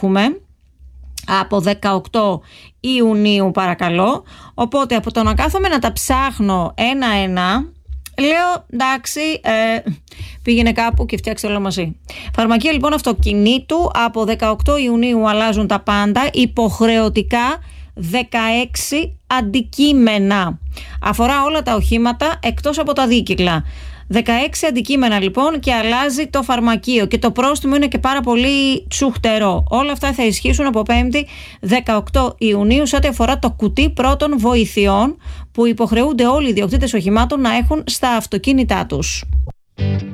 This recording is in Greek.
έχουμε από 18 Ιουνίου παρακαλώ. Οπότε από το να κάθομαι να τα ψάχνω ένα-ένα, λέω εντάξει, πήγαινε κάπου και φτιάξτε όλα μαζί. Φαρμακεία λοιπόν αυτοκινήτου, από 18 Ιουνίου αλλάζουν τα πάντα, υποχρεωτικά 16 αντικείμενα. Αφορά όλα τα οχήματα εκτός από τα δίκυκλα. 16 αντικείμενα λοιπόν και αλλάζει το φαρμακείο και το πρόστιμο είναι και πάρα πολύ τσουχτερό. Όλα αυτά θα ισχύσουν από 5η 18 Ιουνίου σε ό,τι αφορά το κουτί πρώτων βοηθειών που υποχρεούνται όλοι οι ιδιοκτήτες οχημάτων να έχουν στα αυτοκίνητά τους.